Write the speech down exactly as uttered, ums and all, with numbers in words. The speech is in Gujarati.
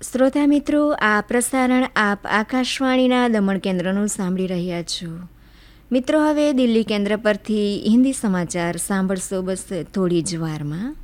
શ્રોતા મિત્રો, આ પ્રસારણ આપ આકાશવાણીના દમણ કેન્દ્રનું સાંભળી રહ્યા છો. મિત્રો, હવે દિલ્હી કેન્દ્ર પરથી હિન્દી સમાચાર સાંભળશો બસ થોડી જ વારમાં.